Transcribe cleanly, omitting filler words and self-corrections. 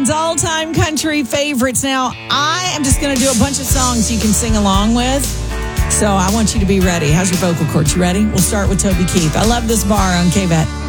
Kevin's all-time country favorites. Now, I am just going to do a bunch of songs you can sing along with. So I want you to be ready. How's your vocal cords? You ready? We'll start with Toby Keith. I love this bar on KVET.